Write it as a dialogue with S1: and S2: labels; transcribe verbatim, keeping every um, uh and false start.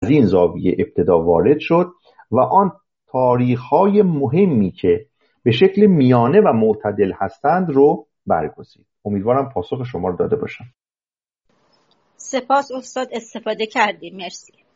S1: این زاویه ابتدا وارد شد و آن تاریخ‌های مهمی که به شکل میانه و معتدل هستند رو برگزید. امیدوارم پاسخ شما رو داده باشم.
S2: سپاس استاد، استفاده کردیم. مرسی.